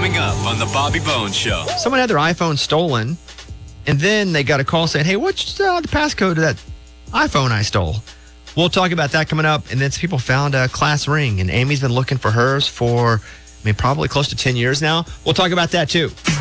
Coming up on the Bobby Bones Show. Someone had their iPhone stolen, and then they got a call saying, hey, what's the passcode to that iPhone I stole? We'll talk about that coming up. And then some people found a class ring, and Amy's been looking for hers for, probably close to 10 years now. We'll talk about that too.